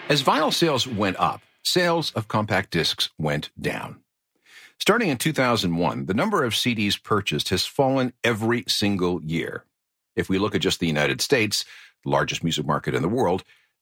As vinyl sales went up, sales of compact discs went down. Starting in 2001, the number of CDs purchased has fallen every single year. If we look at just the United States, the largest music market in the world,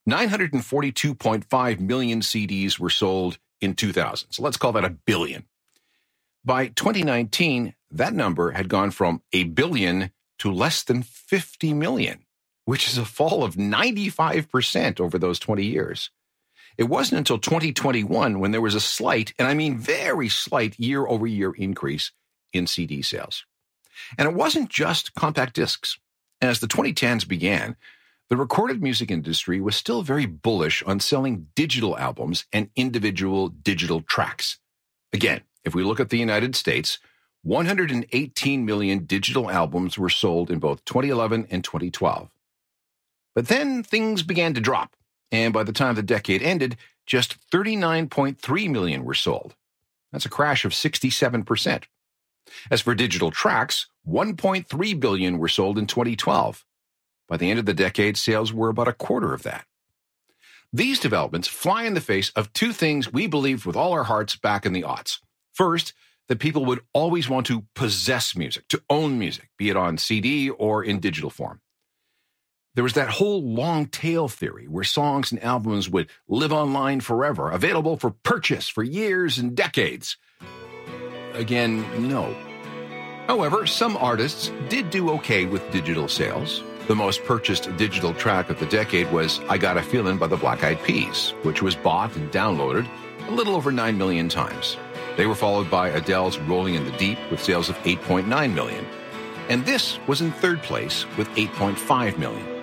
942.5 million CDs were sold in 2000. So let's call that a billion. By 2019, that number had gone from a billion to less than 50 million, which is a fall of 95% over those 20 years. It wasn't until 2021 when there was a slight, and I mean very slight, year-over-year increase in CD sales. And it wasn't just compact discs. As the 2010s began, the recorded music industry was still very bullish on selling digital albums and individual digital tracks. Again, if we look at the United States, 118 million digital albums were sold in both 2011 and 2012. But then things began to drop. And by the time the decade ended, just 39.3 million were sold. That's a crash of 67%. As for digital tracks, 1.3 billion were sold in 2012. By the end of the decade, sales were about a quarter of that. These developments fly in the face of two things we believed with all our hearts back in the aughts. First, that people would always want to possess music, to own music, be it on CD or in digital form. There was that whole long tail theory where songs and albums would live online forever, available for purchase for years and decades. Again, no. However, some artists did do okay with digital sales. The most purchased digital track of the decade was I Got a Feelin' by the Black Eyed Peas, which was bought and downloaded a little over 9 million times. They were followed by Adele's Rolling in the Deep with sales of 8.9 million. And this was in third place with 8.5 million.